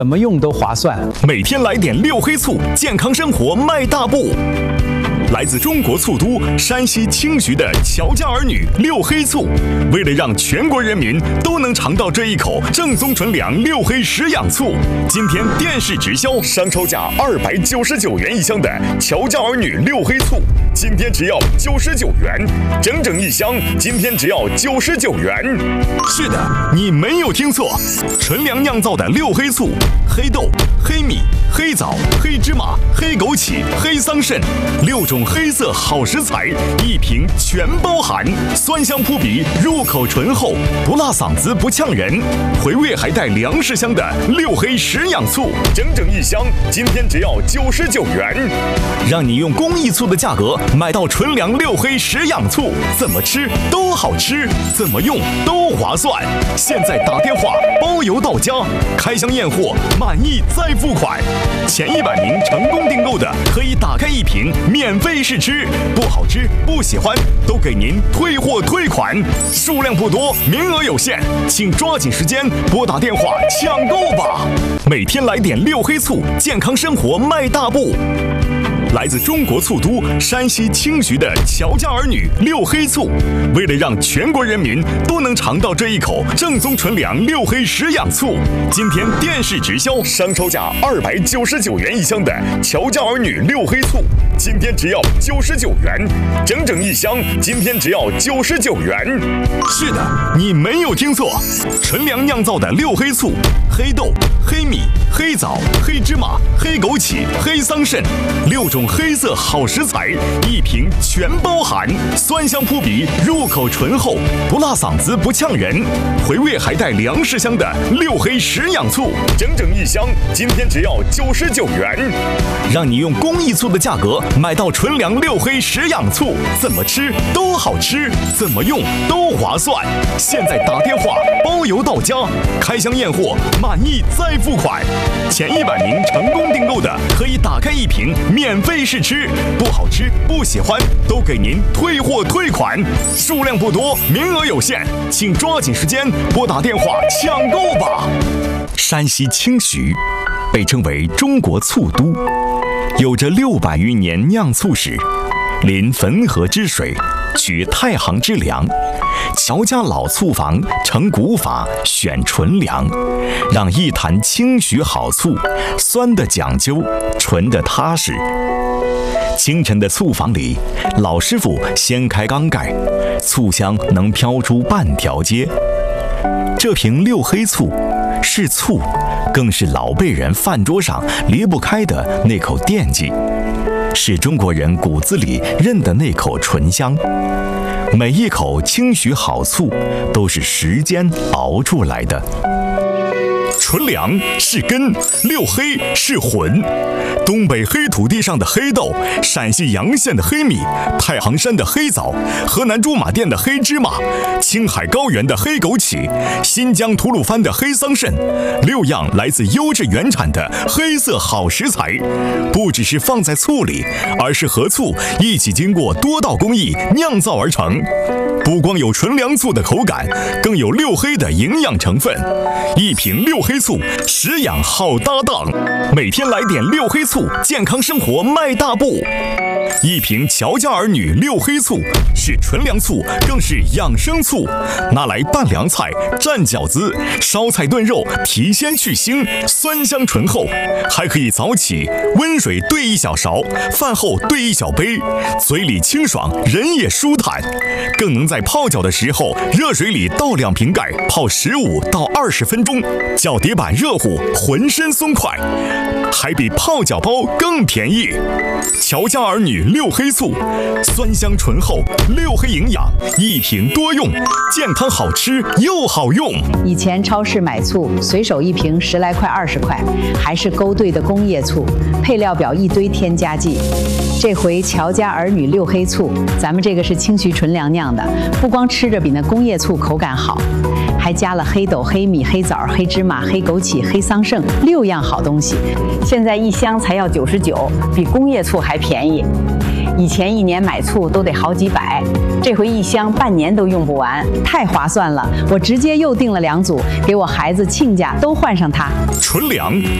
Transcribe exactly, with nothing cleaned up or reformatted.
怎么用都划算。 每天来点六黑醋，健康生活迈大步。来自中国醋都山西青徐的乔家儿女六黑醋，为了让全国人民都能尝到这一口正宗纯粮六黑食养醋，今天电视直销，商超价二百九十九元一箱的乔家儿女六黑醋，今天只要九十九元，整整一箱，今天只要九十九元。是的，你没有听错，纯粮酿造的六黑醋，黑豆、黑米、黑枣、黑芝麻、黑枸杞、黑桑葚六种黑色好食材，一瓶全包含，酸香扑鼻，入口醇厚，不辣嗓子不呛人，回味还带粮食香的六黑食养醋，整整一箱，今天只要九十九元，让你用公益醋的价格买到纯粮六黑食养醋，怎么吃都好吃，怎么用都划算。现在打电话包邮到家，开箱验货，满意再付款。前一百名成功订购的，可以打开一瓶免费试吃，不好吃不喜欢都给您退货退款，数量不多，名额有限，请抓紧时间拨打电话抢购吧。每天来点六黑醋，健康生活迈大步。来自中国醋都山西青徐的乔家儿女六黑醋，为了让全国人民都能尝到这一口正宗纯粮六黑食养醋，今天电视直销，商超价二百九十九元一箱的乔家儿女六黑醋，今天只要九十九元，整整一箱，今天只要九十九元。是的，你没有听错，纯粮酿造的六黑醋，黑豆、黑米、黑枣、黑芝麻、黑枸杞、黑桑葚六种黑色好食材，一瓶全包含，酸香扑鼻，入口醇厚，不辣嗓子不呛人，回味还带粮食香的六黑食养醋，整整一箱，今天只要九十九元，让你用公益醋的价格买到纯粮六黑食养醋，怎么吃都好吃，怎么用都划算。现在打电话包邮到家，开箱验货，满意再付款。前一百名成功订购的，可以打开一瓶免费试吃，不好吃不喜欢都给您退货退款，数量不多，名额有限，请抓紧时间拨打电话抢购吧。山西青徐被称为中国醋都，有着六百余年酿醋史，临汾河之水，取太行之粮，乔家老醋坊成古法，选纯粮，让一坛青徐好醋，酸的讲究，纯的踏实。清晨的醋坊里，老师傅掀开缸盖，醋香能飘出半条街。这瓶六黑醋是醋，更是老辈人饭桌上离不开的那口惦记，是中国人骨子里认的那口醇香。每一口青徐好醋都是时间熬出来的。纯粮是根，六黑是魂。东北黑土地上的黑豆，陕西洋县的黑米，太行山的黑枣，河南驻马店的黑芝麻，青海高原的黑枸杞，新疆吐鲁番的黑桑葚，六样来自优质原产的黑色好食材，不只是放在醋里，而是和醋一起经过多道工艺酿造而成。不光有纯粮醋的口感，更有六黑的营养成分。一瓶六黑醋，食养好搭档。每天来点六黑醋，健康生活迈大步。一瓶乔家儿女六黑醋是纯粮醋，更是养生醋，拿来拌凉菜、蘸饺子、烧菜炖肉，提鲜去腥，酸香醇厚。还可以早起温水兑一小勺，饭后兑一小杯，嘴里清爽，人也舒坦。更能在泡脚的时候，热水里倒两瓶盖，泡十五到二十分钟，脚底板热乎，浑身松快，还比泡脚包更便宜。乔家儿女六黑醋，酸香醇厚，六黑营养，一瓶多用，健康好吃又好用。 以前超市买醋，随手一瓶十来块、二十块，还是勾兑的工业醋，配料表一堆添加剂。这回乔家儿女六黑醋，咱们这个是青徐纯粮酿的，不光吃着比那工业醋口感好，还加了黑豆、黑米、黑枣、黑芝麻、黑枸杞、黑桑葚六样好东西。现在一箱才要九十九，比工业醋还便宜。以前一年买醋都得好几百。 这回一箱半年都用不完，太划算了！我直接又订了两组，给我孩子亲家都换上它。 纯粮